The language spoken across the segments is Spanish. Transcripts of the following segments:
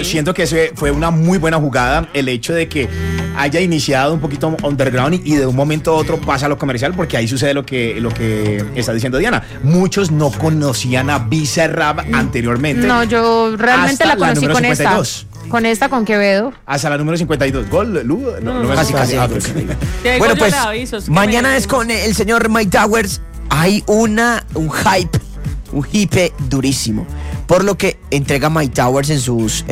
Siento que ese fue una muy buena jugada, el hecho de que haya iniciado un poquito underground y de un momento a otro pasa a lo comercial, porque ahí sucede lo que está diciendo Diana. Muchos no conocían a Bizarrap anteriormente. No, yo realmente la conocí con 52. esta. Con esta, con Quevedo. Hasta la número 52. Gol, Lu. No, casi. Bueno, pues mañana es con el señor Mike Towers. Hay un hype durísimo. Por lo que entrega Mike Towers en sus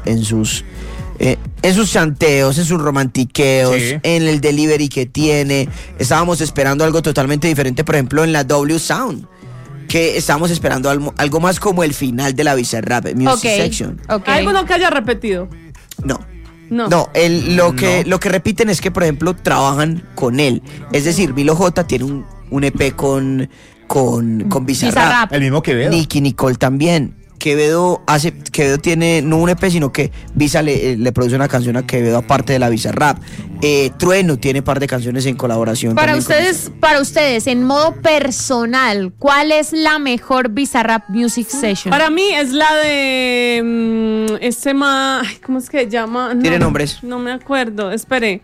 chanteos, en sus romantiqueos, sí, en el delivery que tiene. Estábamos esperando algo totalmente diferente, por ejemplo, en la W Sound, que estábamos esperando algo más como el final de la Bizarrap Music Section. ¿Alguno que haya repetido? No, lo que repiten es que, por ejemplo, trabajan con él. Es decir, Milo J tiene un EP con Bizarrap. El mismo Quevedo. Nicki Nicole también. Quevedo tiene no un EP, sino que Visa le produce una canción a Quevedo aparte de la Bizarrap. Trueno tiene un par de canciones en colaboración. Para ustedes, en modo personal, ¿cuál es la mejor Bizarrap Music Session? Para mí es la de ¿cómo es que se llama? ¿Tiene nombres? No me acuerdo, espere.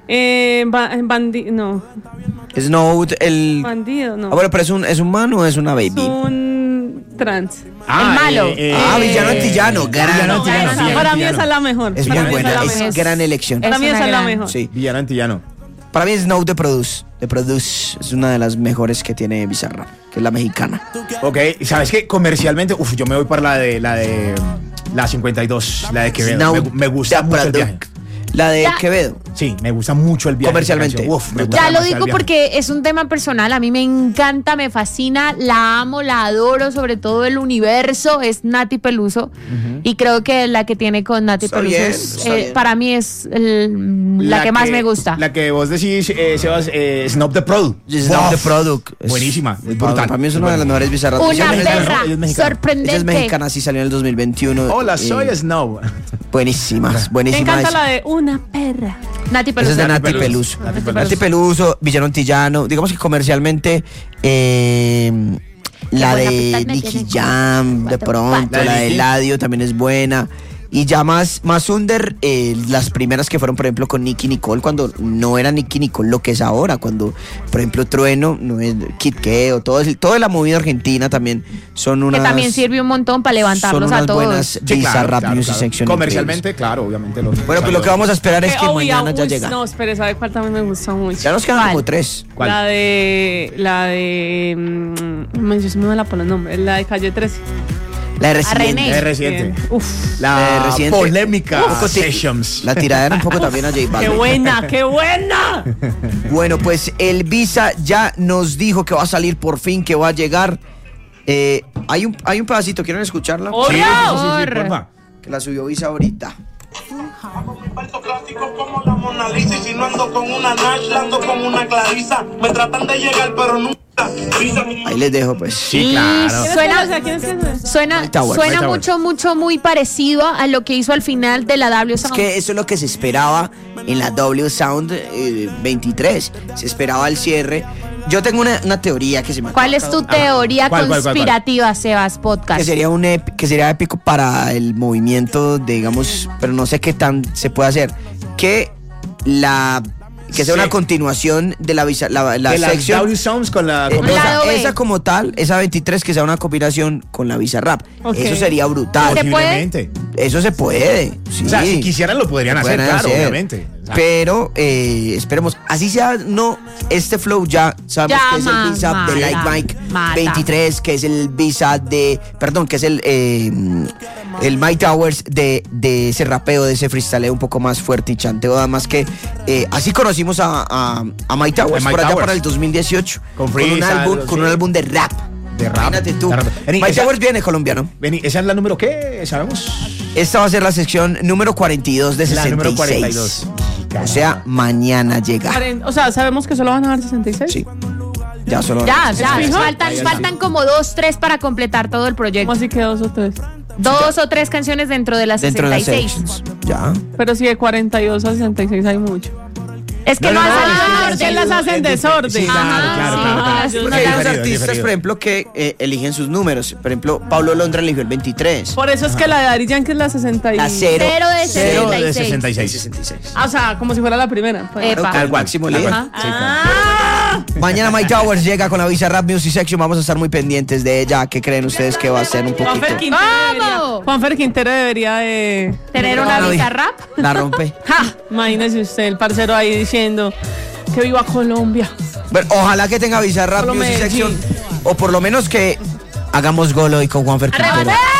No. Snow, el bandido, no. Bueno, pero es un man o es una baby. Es un trans. El malo. Villano Antillano. Para mí esa es la mejor. Es muy buena, es gran elección. Para mí esa es la mejor. Sí. Villano Antillano. Para mí Snow de Produce. The Produce es una de las mejores que tiene Bizarrap, que es la mexicana. Ok, ¿sabes qué? Comercialmente, yo me voy por la 52, la de Quevedo. Me gusta mucho el viaje. La de Quevedo. Sí, me gusta mucho el viaje. Comercialmente. Ya lo digo porque es un tema personal. A mí me encanta, me fascina, la amo, la adoro, sobre todo el universo. Es Nati Peluso. Y creo que la que tiene con Nati Peluso para mí es la que más me gusta. La que vos decís, Sebas, Snob the Product. Snob the Product. Buenísima. Es brutal. Para mí es una de las mejores Bizarrap. Una perra sorprendente. Ella es mexicana, sí salió en el 2021. Hola, soy Snow. Buenísimas. Me encanta la de Una perra. Nati Peluso. Esa es de Nati Peluso. Nati Peluso, Villano Antillano. Digamos que comercialmente la de Nicky Jam, de pronto, la de Eladio también es buena. Y ya más under, las primeras que fueron, por ejemplo, con Nicki Nicole, cuando no era Nicki Nicole lo que es ahora, cuando, por ejemplo, Trueno, no es Kid Keo, toda la movida argentina también son unas... Que también sirve un montón para levantarlos a todos. Buenas Bizarrap Music Section. Comercialmente, claro, obviamente. Bueno, pues lo que vamos a esperar es que mañana ya llega. No, espere, ¿sabe cuál también me gusta mucho? Ya nos quedan como 3. ¿Cuál? La de yo se me da la nombre, la de Calle 13. La de Residente. La de Residente. La de Residente. Polémica Sessions. La tiradera un poco también a J Balvin. ¡Qué buena! Bueno, pues el Visa ya nos dijo que va a salir por fin, que va a llegar. Hay un pedacito, ¿quieren escucharla? Sí, porfa. Que la subió Visa ahorita. Hago mi verso clásico como la Mona Lisa. Y si no ando con una Nash, ando con una Clarisa. Me tratan de llegar, pero nunca. Ahí les dejo, pues. Sí, claro. Suena mucho, muy parecido a lo que hizo al final de la W Sound. Es que eso es lo que se esperaba en la W Sound 23. Se esperaba el cierre. Yo tengo una teoría que se me... ¿Cuál es tu teoría conspirativa, Sebas Podcast? Que sería épico para el movimiento, digamos, pero no sé qué tan se puede hacer. Que sea una continuación de la sección. W Sounds con la esa como tal, esa 23, que sea una combinación con la Bizarrap. Okay. Eso sería brutal. ¿Se puede? Eso se puede. Sí. O sea, si quisieran lo podrían hacer, claro, obviamente. Pero esperemos, así sea, no, este flow ya sabemos que es el Visa de Like Mike 23, que es el Visa que es el Mike Towers de ese rapeo, de ese freestyle un poco más fuerte y chanteo, además que así conocimos a Mike Towers por allá para el 2018 con un álbum de rap. Imagínate tú. Mike Towers viene colombiano. ¿Esa es la número qué? ¿Sabemos? Esta va a ser la sección número 42 de 66. La número 42. O sea, mañana llega. O sea, ¿sabemos que solo van a dar 66? Sí. Ya solo. Ya. Faltan como 2, 3 para completar todo el proyecto. ¿Cómo así que 2 o 3? 2 o 3 canciones dentro de las 66. Ya. Pero si de 42 a 66 hay mucho. Es que no porque las hacen desorden. Sí, claro. Porque hay unos artistas, por ejemplo, que eligen sus números. Por ejemplo, Paulo Londra eligió el 23. Por eso es que la de Daddy Yankee es la 66. La 0 de 0 de 66. 66. O sea, como si fuera la primera. Pues. Epa. Al máximo Tal líder. cual. Sí, claro. Mañana Mike Towers llega con la Bizarrap Music Section. Vamos a estar muy pendientes de ella. ¿Qué creen ustedes que va a ser un poquito? Juanfer Quintero debería de ¿Tener una Bizarrap? La rompe. ¡Ja! Imagínese usted, el parcero ahí diciendo que viva Colombia. Bueno, ojalá que tenga Bizarrap Solo Music Medellín. Section. O por lo menos que hagamos gol hoy con Juanfer Quintero.